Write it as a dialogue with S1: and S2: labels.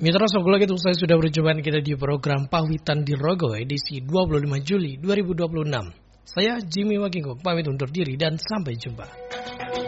S1: Mitra Sogolok itu saya sudah berjumpa kita di program Pawitan di Rogo edisi 25 Juli 2026. Saya Jimmy Wakingkok pamit undur diri dan sampai jumpa.